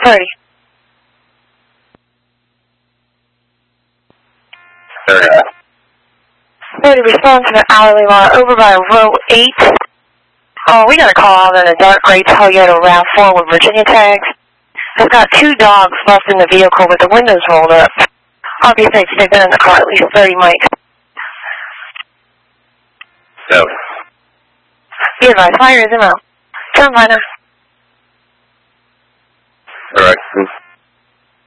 30. 30 response to the hourly law over by row 8. Oh, we got a call out in a dark gray Toyota RAV4 with Virginia tags. I've got 2 dogs left in the vehicle with the windows rolled up. Obviously, they've been in the car at least 30 mics. No. Be advised, fire is out. Turn minor.